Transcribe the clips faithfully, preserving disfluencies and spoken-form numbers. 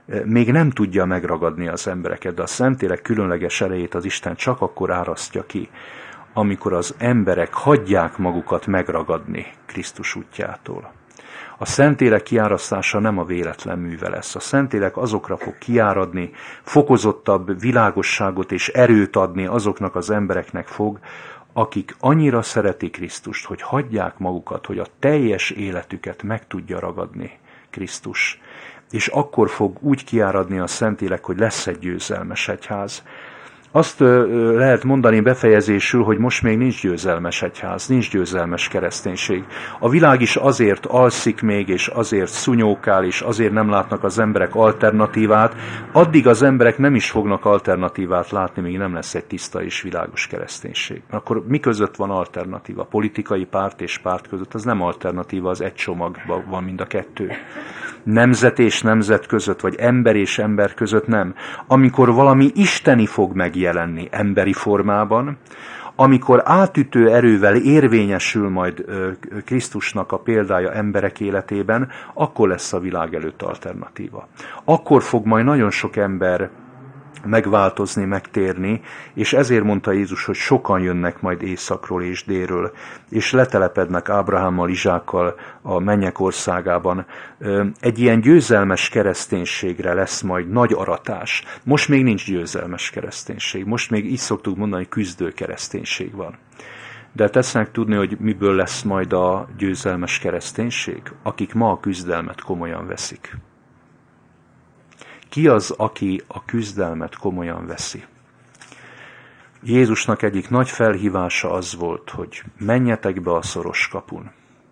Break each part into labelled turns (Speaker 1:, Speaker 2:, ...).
Speaker 1: még nem tudja megragadni az embereket, de a Szentlélek különleges erejét az Isten csak akkor árasztja ki, amikor az emberek hagyják magukat megragadni Krisztus útjától. A Szentlélek kiárasztása nem a véletlen műve lesz. A Szentlélek azokra fog kiáradni, fokozottabb világosságot és erőt adni azoknak az embereknek fog, akik annyira szeretik Krisztust, hogy hagyják magukat, hogy a teljes életüket meg tudja ragadni Krisztus. És akkor fog úgy kiáradni a Szentlélek, hogy lesz egy győzelmes egyház. Azt lehet mondani befejezésül, hogy most még nincs győzelmes egyház, nincs győzelmes kereszténység. A világ is azért alszik még, és azért szunyókál, és azért nem látnak az emberek alternatívát. Addig az emberek nem is fognak alternatívát látni, míg nem lesz egy tiszta és világos kereszténység. Akkor mi között van alternatíva? Politikai párt és párt között, az nem alternatíva, az egy csomagban van mind a kettő. Nemzet és nemzet között, vagy ember és ember között nem. Amikor valami isteni fog megjelenni emberi formában, amikor átütő erővel érvényesül majd Krisztusnak a példája emberek életében, akkor lesz a világ előtt alternatíva. Akkor fog majd nagyon sok ember megváltozni, megtérni, és ezért mondta Jézus, hogy sokan jönnek majd északról és délről, és letelepednek Ábrahámmal, Izsákkal a mennyek országában. Egy ilyen győzelmes kereszténységre lesz majd nagy aratás. Most még nincs győzelmes kereszténység, most még így szoktuk mondani, hogy küzdő kereszténység van. De tesznek tudni, hogy miből lesz majd a győzelmes kereszténység? Akik ma a küzdelmet komolyan veszik. Ki az, aki a küzdelmet komolyan veszi? Jézusnak egyik nagy felhívása az volt, hogy menjetek be a szoros kapun.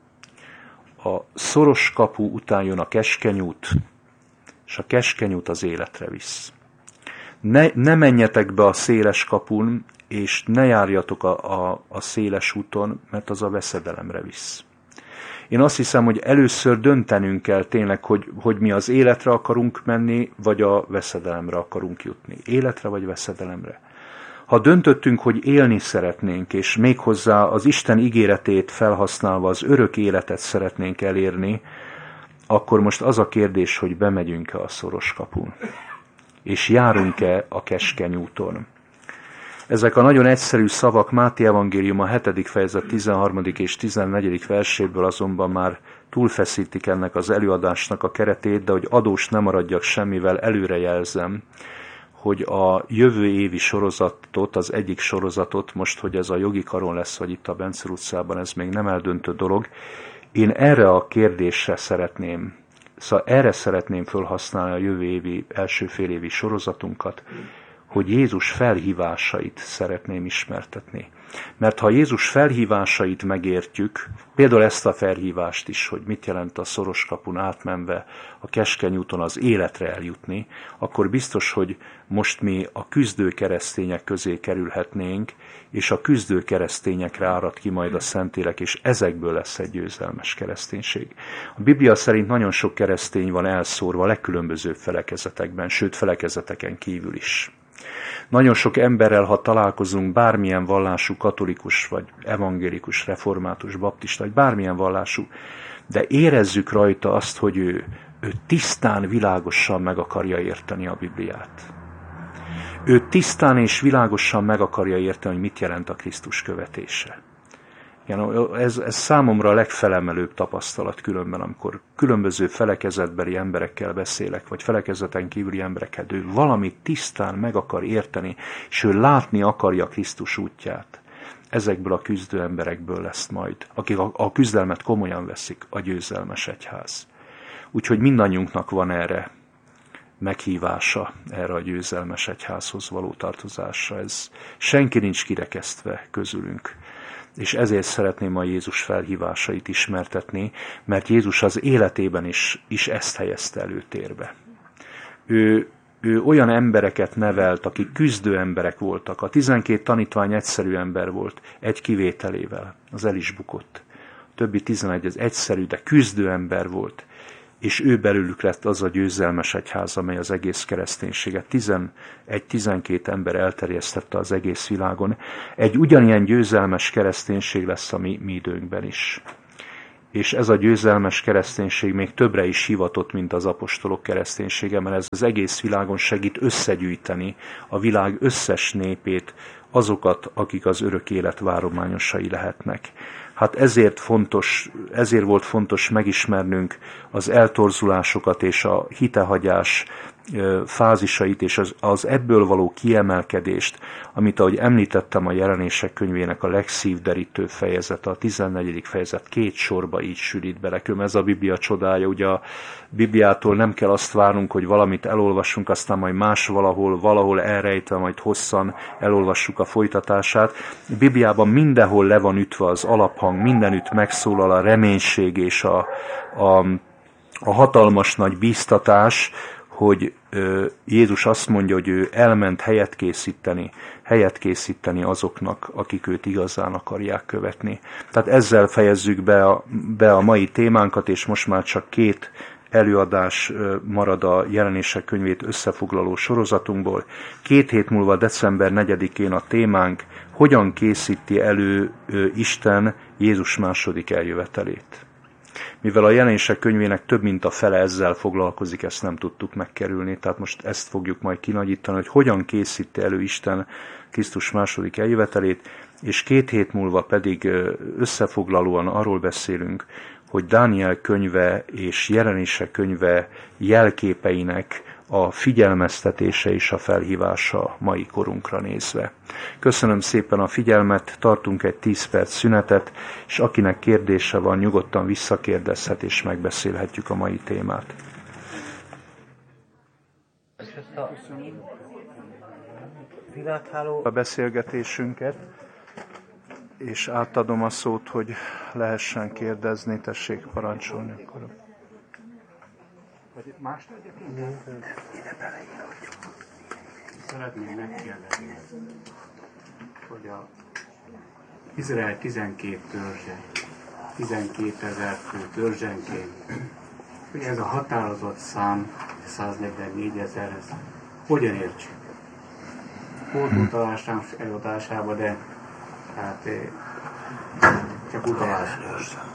Speaker 1: A szoros kapu után jön a keskeny út, és a keskeny út az életre visz. Ne, ne menjetek be a széles kapun, és ne járjatok a, a, a széles úton, mert az a veszedelemre visz. Én azt hiszem, hogy először döntenünk kell tényleg, hogy, hogy mi az életre akarunk menni, vagy a veszedelemre akarunk jutni. Életre vagy veszedelemre. Ha döntöttünk, hogy élni szeretnénk, és méghozzá az Isten ígéretét felhasználva az örök életet szeretnénk elérni, akkor most az a kérdés, hogy bemegyünk-e a szoros kapun, és járunk-e a keskeny úton. Ezek a nagyon egyszerű szavak Máté evangélium a hetedik fejezet tizenharmadik és tizennegyedik verséből azonban már túlfeszítik ennek az előadásnak a keretét, de hogy adós nem maradjak semmivel, előrejelzem, hogy a jövő évi sorozatot, az egyik sorozatot, most, hogy ez a jogi karon lesz, vagy itt a Benczúr utcában, ez még nem eldöntő dolog, én erre a kérdésre szeretném, szóval erre szeretném felhasználni a jövő évi, első fél évi sorozatunkat, hogy Jézus felhívásait szeretném ismertetni. Mert ha Jézus felhívásait megértjük, például ezt a felhívást is, hogy mit jelent a szoros kapun átmenve a keskeny úton az életre eljutni, akkor biztos, hogy most mi a küzdő keresztények közé kerülhetnénk, és a küzdő keresztényekre árad ki majd a Szentlélek, és ezekből lesz egy győzelmes kereszténység. A Biblia szerint nagyon sok keresztény van elszórva legkülönbözőbb felekezetekben, sőt felekezeteken kívül is. Nagyon sok emberrel, ha találkozunk, bármilyen vallású katolikus, vagy evangélikus, református, baptista, vagy bármilyen vallású, de érezzük rajta azt, hogy ő, ő tisztán, világosan meg akarja érteni a Bibliát. Ő tisztán és világosan meg akarja érteni, hogy mit jelent a Krisztus követése. Ez, ez számomra a legfelemelőbb tapasztalat különben, amikor különböző felekezetbeli emberekkel beszélek, vagy felekezeten kívüli emberekkel, ő valamit tisztán meg akar érteni, és ő látni akarja Krisztus útját. Ezekből a küzdő emberekből lesz majd, akik a, a küzdelmet komolyan veszik, a győzelmes egyház. Úgyhogy mindannyiunknak van erre meghívása, erre a győzelmes egyházhoz való tartozásra. Ez senki nincs kirekesztve közülünk. És ezért szeretném a Jézus felhívásait ismertetni, mert Jézus az életében is, is ezt helyezte előtérbe. Ő, ő olyan embereket nevelt, akik küzdő emberek voltak. A tizenkét tanítvány egyszerű ember volt, egy kivételével, az el is bukott. A többi tizenegy az egyszerű, de küzdő ember volt. És ő belőlük lett az a győzelmes egyház, amely az egész kereszténységet tizenegy-tizenkét ember elterjesztette az egész világon. Egy ugyanilyen győzelmes kereszténység lesz a mi, mi időnkben is. és ez a győzelmes kereszténység még többre is hivatott, mint az apostolok kereszténysége, mert ez az egész világon segít összegyűjteni a világ összes népét, azokat, akik az örök élet várományosai lehetnek. Hát ezért fontos, ezért volt fontos megismernünk az eltorzulásokat és a hitehagyás fázisait, és az, az ebből való kiemelkedést, amit, ahogy említettem, a Jelenések könyvének a legszívderítő fejezete, a tizennegyedik fejezet két sorba így sűrít bele. Különben ez a Biblia csodája, ugye a Bibliától nem kell azt várnunk, hogy valamit elolvassunk, aztán majd más valahol, valahol elrejtve, majd hosszan elolvassuk a folytatását. A Bibliában mindenhol le van ütve az alaphang, mindenütt megszólal a reménység és a, a, a hatalmas nagy bíztatás, hogy Jézus azt mondja, hogy ő elment helyet készíteni, helyet készíteni azoknak, akik őt igazán akarják követni. Tehát ezzel fejezzük be a, be a mai témánkat, és most már csak két előadás marad a Jelenések könyvét összefoglaló sorozatunkból. Két hét múlva, december negyedikén a témánk, hogyan készíti elő Isten Jézus második eljövetelét. Mivel a Jelenések könyvének több mint a fele ezzel foglalkozik, ezt nem tudtuk megkerülni, tehát most ezt fogjuk majd kinagyítani, hogy hogyan készíti elő Isten Krisztus második eljövetelét, és két hét múlva pedig összefoglalóan arról beszélünk, hogy Dániel könyve és Jelenések könyve jelképeinek a figyelmeztetése és a felhívása mai korunkra nézve. Köszönöm szépen a figyelmet, tartunk egy tíz perc szünetet, és akinek kérdése van, nyugodtan visszakérdezhet, és megbeszélhetjük a mai témát. A beszélgetésünket, és átadom a szót, hogy lehessen kérdezni, tessék parancsolni.
Speaker 2: Más szeretném megkérdezni, hogy a Izrael tizenkét törzse, tizenkétezer fő törzsenként, hogy ez a határozott szám, száznegyvennégy ezer, ez hogyan értsük? Pótutalásán elutásába, de hát csak utalásra.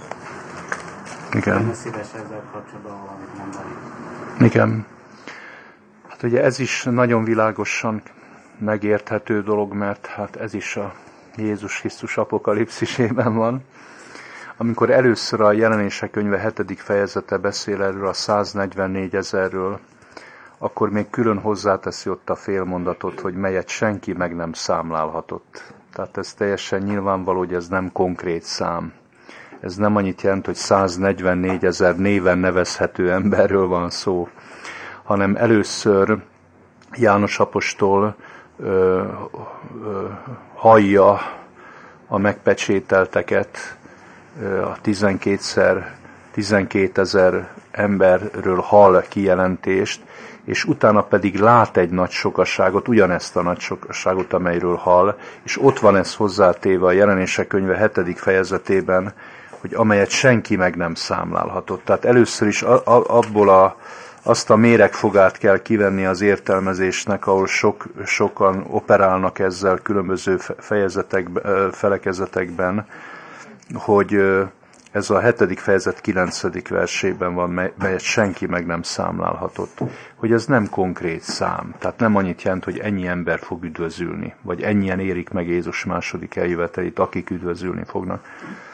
Speaker 1: Igen.
Speaker 2: Én szíves ezzel kapcsolatban valamit mondani.
Speaker 1: Igen. Hát ugye ez is nagyon világosan megérthető dolog, mert hát ez is a Jézus Krisztus apokalipszisében van. Amikor először a Jelenések könyve hetedik fejezete beszél erről a száznegyvennégy ezerről, akkor még külön hozzáteszi ott a félmondatot, hogy melyet senki meg nem számlálhatott. Tehát ez teljesen nyilvánvaló, hogy ez nem konkrét szám. Ez nem annyit jelent, hogy száznegyvennégy ezer néven nevezhető emberről van szó, hanem először János apostol ö, ö, hallja a megpecsételteket, ö, a tizenkétszer, tizenkétezer emberről hall kijelentést, és utána pedig lát egy nagy sokaságot, ugyanezt a nagy sokaságot, amelyről hall, és ott van ez hozzátéve a Jelenések könyve hetedik fejezetében, hogy amelyet senki meg nem számlálhatott. Tehát először is abból a, azt a méregfogát kell kivenni az értelmezésnek, ahol sok, sokan operálnak ezzel különböző fejezetekben, felekezetekben, hogy ez a hetedik fejezet kilencedik versében van, melyet senki meg nem számlálhatott. Hogy ez nem konkrét szám. Tehát nem annyit jelent, hogy ennyi ember fog üdvözülni, vagy ennyien érik meg Jézus második eljövetelét, akik üdvözülni fognak.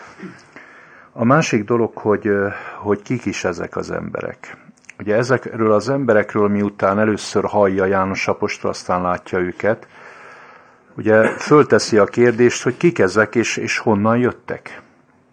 Speaker 1: A másik dolog, hogy, hogy kik is ezek az emberek. Ugye ezekről az emberekről miután először hallja János apostol, aztán látja őket, ugye fölteszi a kérdést, hogy kik ezek és, és honnan jöttek.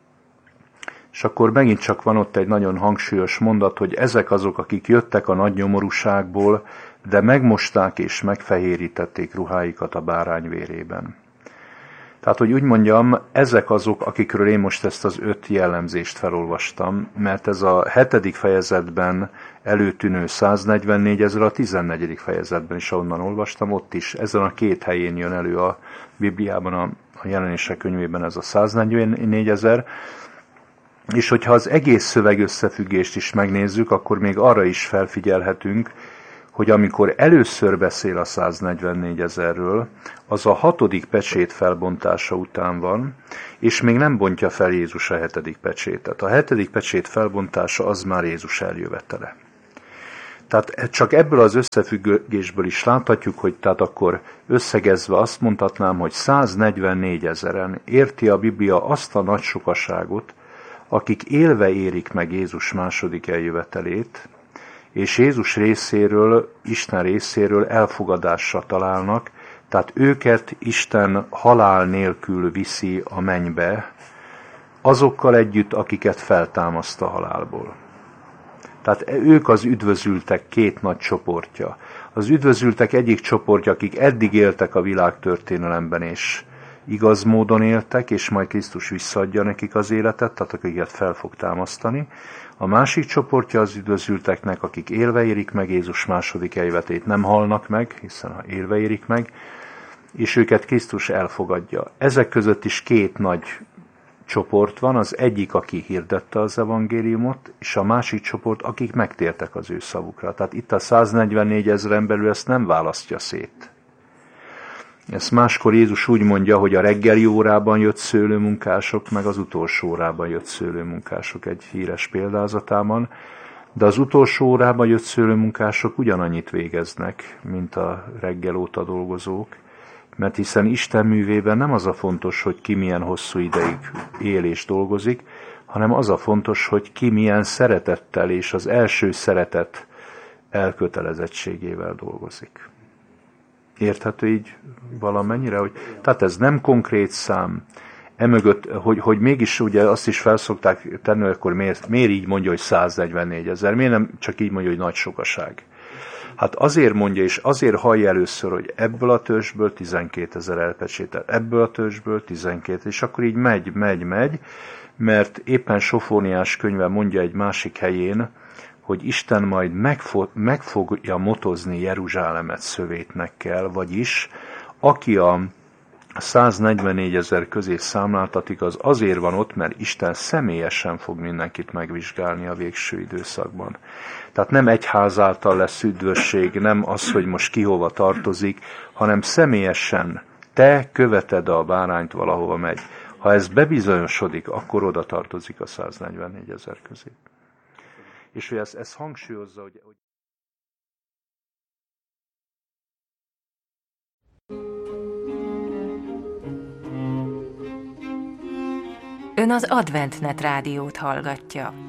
Speaker 1: És akkor megint csak van ott egy nagyon hangsúlyos mondat, hogy ezek azok, akik jöttek a nagy nyomorúságból, de megmosták és megfehérítették ruháikat a bárány vérében. Tehát, hogy úgy mondjam, ezek azok, akikről én most ezt az öt jellemzést felolvastam, mert ez a hetedik fejezetben előtűnő száznegyvennégy ezer a tizennegyedik fejezetben is, ahonnan olvastam, ott is ezen a két helyén jön elő a Bibliában, a, a Jelenések könyvében ez a száznegyvennégy ezer, és hogyha az egész szöveg összefüggést is megnézzük, akkor még arra is felfigyelhetünk, hogy amikor először beszél a száznegyvennégy ezerről, az a hatodik pecsét felbontása után van, és még nem bontja fel Jézus a hetedik pecsétet. A hetedik pecsét felbontása az már Jézus eljövetele. Tehát csak ebből az összefüggésből is láthatjuk, hogy tehát akkor összegezve azt mondhatnám, hogy száznegyvennégy ezeren érti a Biblia azt a nagy sokaságot, akik élve érik meg Jézus második eljövetelét, és Jézus részéről, Isten részéről elfogadásra találnak, tehát őket Isten halál nélkül viszi a mennybe, azokkal együtt, akiket feltámaszt a halálból. Tehát ők az üdvözültek két nagy csoportja. Az üdvözültek egyik csoportja, akik eddig éltek a világtörténelemben, és igaz módon éltek, és majd Krisztus visszaadja nekik az életet, tehát akiket fel fog támasztani. A másik csoportja az üdvözülteknek, akik élve érik meg Jézus második eljövetét, nem halnak meg, hiszen ha élve érik meg, és őket Krisztus elfogadja. Ezek között is két nagy csoport van, az egyik, aki hirdette az evangéliumot, és a másik csoport, akik megtértek az ő szavukra. Tehát itt a száznegyvennégy ezeren belül ezt nem választja szét. Ezt máskor Jézus úgy mondja, hogy a reggeli órában jött szőlőmunkások, meg az utolsó órában jött szőlőmunkások egy híres példázatában, de az utolsó órában jött szőlőmunkások ugyanannyit végeznek, mint a reggel óta dolgozók, mert hiszen Isten művében nem az a fontos, hogy ki milyen hosszú ideig él és dolgozik, hanem az a fontos, hogy ki milyen szeretettel és az első szeretet elkötelezettségével dolgozik. Érthető így valamennyire? Hogy, tehát ez nem konkrét szám. Emögött, hogy, hogy mégis ugye azt is felszokták tenni, hogy akkor miért, miért így mondja, hogy száznegyvennégy ezer? Miért nem csak így mondja, hogy nagy sokaság? Hát azért mondja, és azért hallja először, hogy ebből a törzsből tizenkétezer elpecsétel, ebből a törzsből tizenkét, és akkor így megy, megy, megy, mert éppen Sofóniás könyve mondja egy másik helyén, hogy Isten majd megfo- meg fogja motozni Jeruzsálemet szövétnekkel, vagyis aki a száznegyvennégy ezer közé számláltatik, az azért van ott, mert Isten személyesen fog mindenkit megvizsgálni a végső időszakban. Tehát nem egyház által lesz üdvösség, nem az, hogy most ki hova tartozik, hanem személyesen te követed a bárányt, valahova megy. Ha ez bebizonyosodik, akkor oda tartozik a száznegyvennégy ezer közé. És hogy ez, ez hangsúlyozza, hogy...
Speaker 3: Ön az AdventNet rádiót hallgatja.